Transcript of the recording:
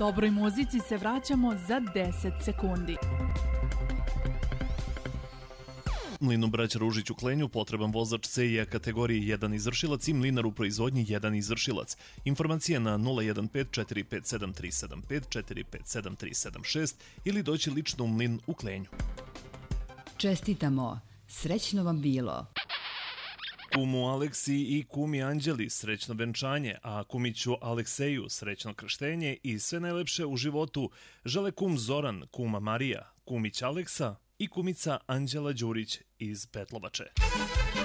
Dobroj muzici se vraćamo za 10 sekundi. Mlinu braća Ružić u Klenju potreban vozač CIA kategorije 1 izvršilac i mlinar u proizvodnji 1 izvršilac. Informacije na 015 457 375 457 376 ili doći lično u mlin u Klenju. Čestitamo, srećno vam bilo. Kumu Aleksi i kumi Anđeli srećno venčanje, a kumiću Alekseju srećno krštenje i sve najlepše u životu žele kum Zoran, kuma Marija, kumić Aleksa i kumica Anđela Đurić iz Petlovače.